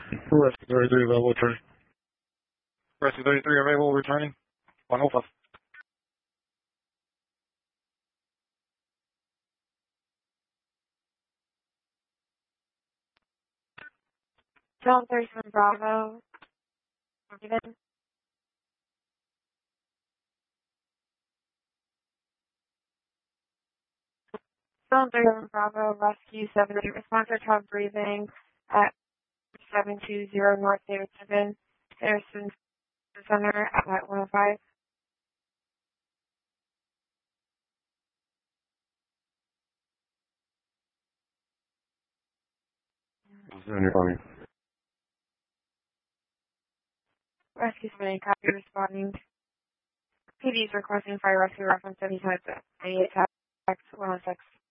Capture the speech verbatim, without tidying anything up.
Rescue thirty-three available returning. Rescue thirty-three available returning. One Alpha. John thirty-seven Bravo. Even. John thirty-seven Bravo. Rescue seven. Response to breathing at seven two zero North Davidson. Harrison Center at one oh five. Responding. Rescue seven copy responding. P D is requesting fire rescue reference any type of any attack one oh six.